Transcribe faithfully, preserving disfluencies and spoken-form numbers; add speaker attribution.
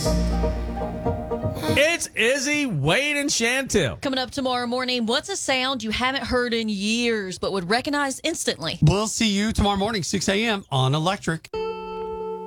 Speaker 1: It's Izzy, Wade, and Chantel.
Speaker 2: Coming up tomorrow morning, what's a sound you haven't heard in years but would recognize instantly?
Speaker 3: We'll see you tomorrow morning, six a.m. on Electric.